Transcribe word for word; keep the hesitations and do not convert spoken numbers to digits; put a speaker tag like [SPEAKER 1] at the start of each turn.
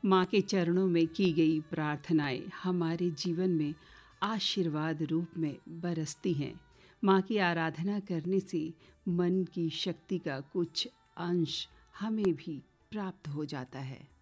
[SPEAKER 1] माँ के चरणों में की गई प्रार्थनाएं हमारे जीवन में आशीर्वाद रूप में बरसती हैं। माँ की आराधना करने से मन की शक्ति का कुछ अंश हमें भी प्राप्त हो जाता है।